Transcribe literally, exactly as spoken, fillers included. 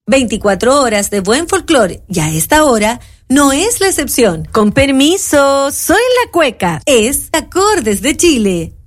veinticuatro horas de buen folclore, y a esta hora no es la excepción. Con permiso, soy la cueca. Es Acordes de Chile.